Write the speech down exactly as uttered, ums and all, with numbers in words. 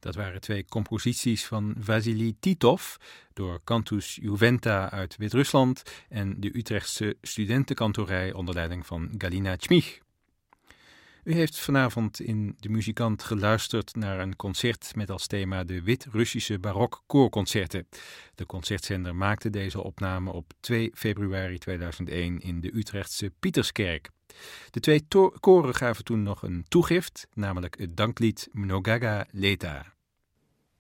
Dat waren twee composities van Vassili Titov door Cantus Juventa uit Wit-Rusland en de Utrechtse studentenkantorij onder leiding van Galina Čmich. U heeft vanavond in De Muzikant geluisterd naar een concert met als thema de Wit-Russische barok koorconcerten. De concertzender maakte deze opname op twee februari tweeduizend één in de Utrechtse Pieterskerk. De twee to- koren gaven toen nog een toegift, namelijk het danklied Mnogaga Leta.